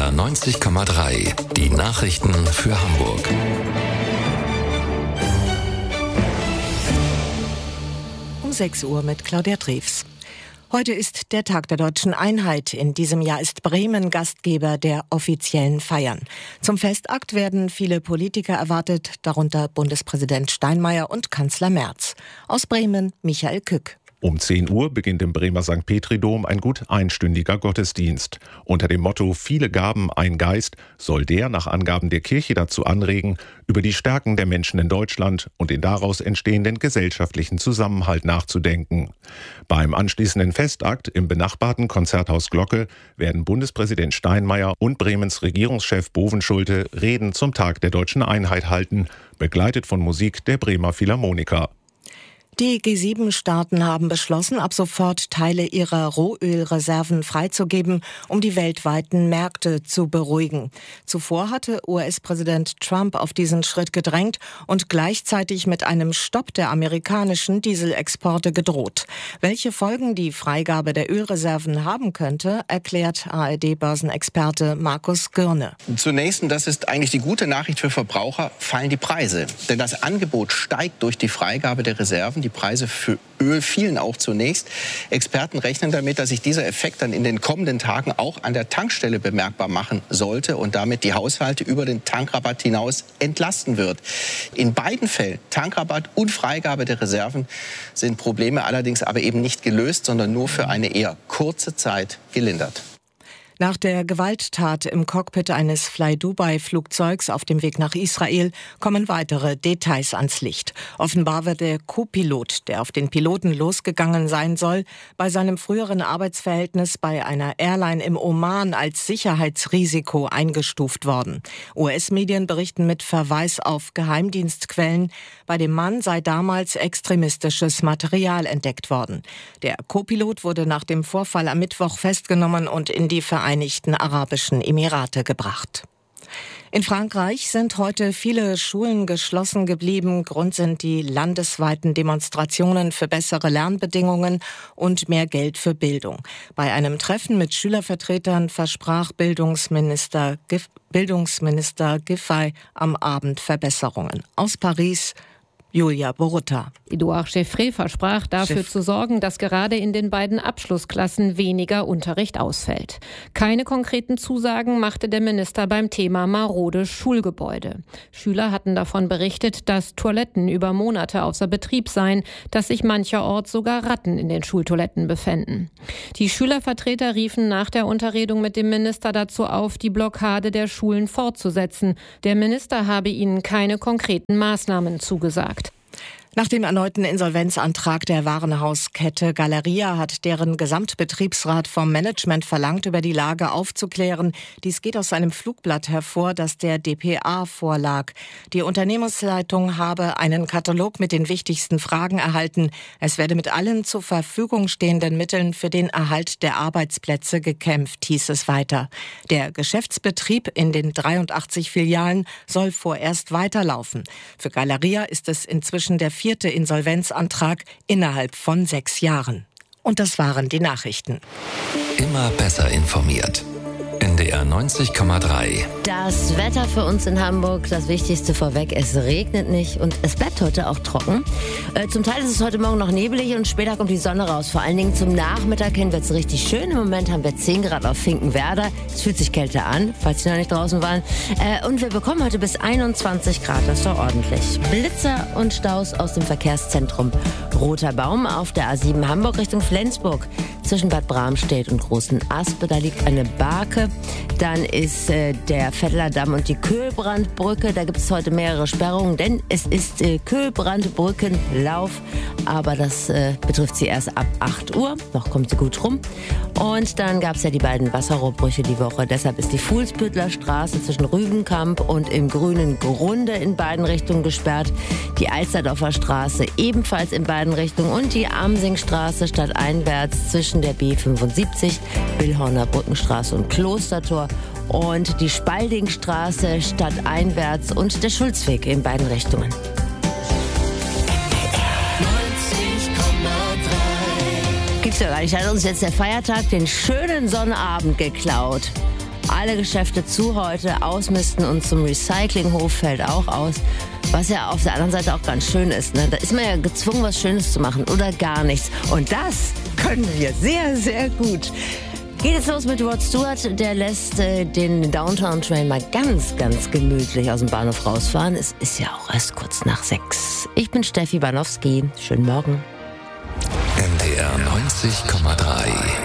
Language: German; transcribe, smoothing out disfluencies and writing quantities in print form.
NDR 90,3. Die Nachrichten für Hamburg. Um 6 Uhr mit Claudia Drews. Heute ist der Tag der Deutschen Einheit. In diesem Jahr ist Bremen Gastgeber der offiziellen Feiern. Zum Festakt werden viele Politiker erwartet, darunter Bundespräsident Steinmeier und Kanzler Merz. Aus Bremen Michael Kück. Um 10 Uhr beginnt im Bremer St. Petri-Dom ein gut einstündiger Gottesdienst. Unter dem Motto »Viele Gaben, ein Geist« soll der nach Angaben der Kirche dazu anregen, über die Stärken der Menschen in Deutschland und den daraus entstehenden gesellschaftlichen Zusammenhalt nachzudenken. Beim anschließenden Festakt im benachbarten Konzerthaus Glocke werden Bundespräsident Steinmeier und Bremens Regierungschef Bovenschulte Reden zum Tag der Deutschen Einheit halten, begleitet von Musik der Bremer Philharmoniker. Die G7-Staaten haben beschlossen, ab sofort Teile ihrer Rohölreserven freizugeben, um die weltweiten Märkte zu beruhigen. Zuvor hatte US-Präsident Trump auf diesen Schritt gedrängt und gleichzeitig mit einem Stopp der amerikanischen Dieselexporte gedroht. Welche Folgen die Freigabe der Ölreserven haben könnte, erklärt ARD-Börsenexperte Markus Gürne. Zunächst, und das ist eigentlich die gute Nachricht für Verbraucher, fallen die Preise. Denn das Angebot steigt durch die Freigabe der Reserven. Die Preise für Öl fielen auch zunächst. Experten rechnen damit, dass sich dieser Effekt dann in den kommenden Tagen auch an der Tankstelle bemerkbar machen sollte und damit die Haushalte über den Tankrabatt hinaus entlasten wird. In beiden Fällen, Tankrabatt und Freigabe der Reserven, sind Probleme allerdings aber eben nicht gelöst, sondern nur für eine eher kurze Zeit gelindert. Nach der Gewalttat im Cockpit eines Fly-Dubai-Flugzeugs auf dem Weg nach Israel kommen weitere Details ans Licht. Offenbar wird der Co-Pilot, der auf den Piloten losgegangen sein soll, bei seinem früheren Arbeitsverhältnis bei einer Airline im Oman als Sicherheitsrisiko eingestuft worden. US-Medien berichten mit Verweis auf Geheimdienstquellen, bei dem Mann sei damals extremistisches Material entdeckt worden. Der Co-Pilot wurde nach dem Vorfall am Mittwoch festgenommen und in die Vereinigten Arabischen Emirate gebracht. In Frankreich sind heute viele Schulen geschlossen geblieben. Grund sind die landesweiten Demonstrationen für bessere Lernbedingungen und mehr Geld für Bildung. Bei einem Treffen mit Schülervertretern versprach Bildungsminister Giffey am Abend Verbesserungen. Aus Paris Julia Borutta. Edouard Geoffrey versprach dafür zu sorgen, dass gerade in den beiden Abschlussklassen weniger Unterricht ausfällt. Keine konkreten Zusagen machte der Minister beim Thema marode Schulgebäude. Schüler hatten davon berichtet, dass Toiletten über Monate außer Betrieb seien, dass sich mancherorts sogar Ratten in den Schultoiletten befänden. Die Schülervertreter riefen nach der Unterredung mit dem Minister dazu auf, die Blockade der Schulen fortzusetzen. Der Minister habe ihnen keine konkreten Maßnahmen zugesagt. Nach dem erneuten Insolvenzantrag der Warenhauskette Galeria hat deren Gesamtbetriebsrat vom Management verlangt, über die Lage aufzuklären. Dies geht aus einem Flugblatt hervor, das der dpa vorlag. Die Unternehmensleitung habe einen Katalog mit den wichtigsten Fragen erhalten. Es werde mit allen zur Verfügung stehenden Mitteln für den Erhalt der Arbeitsplätze gekämpft, hieß es weiter. Der Geschäftsbetrieb in den 83 Filialen soll vorerst weiterlaufen. Für Galeria ist es inzwischen der 4. Insolvenzantrag innerhalb von 6 Jahren. Und das waren die Nachrichten. Immer besser informiert. NDR 90,3. Das Wetter für uns in Hamburg, das Wichtigste vorweg, es regnet nicht und es bleibt heute auch trocken. Zum Teil ist es heute Morgen noch nebelig und später kommt die Sonne raus. Vor allen Dingen zum Nachmittag hin wird es richtig schön. Im Moment haben wir 10 Grad auf Finkenwerder. Es fühlt sich kälter an, falls Sie noch nicht draußen waren. Und wir bekommen heute bis 21 Grad, das ist doch ordentlich. Blitzer und Staus aus dem Verkehrszentrum Roter Baum auf der A7 Hamburg Richtung Flensburg. Zwischen Bad Bramstedt und Großen Aspe, da liegt eine Barke. Dann ist der Vetteler Damm und die Köhlbrandbrücke. Da gibt es heute mehrere Sperrungen, denn es ist Köhlbrandbrückenlauf. Aber das betrifft sie erst ab 8 Uhr. Noch kommt sie gut rum. Und dann gab es ja die beiden Wasserrohrbrüche die Woche. Deshalb ist die Fuhlsbüttler Straße zwischen Rügenkamp und im Grünen Grunde in beiden Richtungen gesperrt. Die Alsterdorfer Straße ebenfalls in beiden Richtungen. Und die Amsingstraße stadteinwärts zwischen der B75, Billhorner Brückenstraße und Klostertor und die Spaldingstraße stadteinwärts und der Schulzweg in beiden Richtungen. 90,3. Gibt's ja gar nicht. Hat uns jetzt der Feiertag den schönen Sonnabend geklaut. alle Geschäfte zu heute, ausmisten und zum Recyclinghof fällt auch aus. Was ja auf der anderen Seite auch ganz schön ist. Ne? Da ist man ja gezwungen, was Schönes zu machen oder gar nichts. Und das können wir sehr, sehr gut. Geht jetzt los mit Rod Stewart. Der lässt den Downtown Train mal ganz, ganz gemütlich aus dem Bahnhof rausfahren. Es ist ja auch erst kurz nach 6. Ich bin Steffi Banowski. Schönen Morgen. NDR 90,3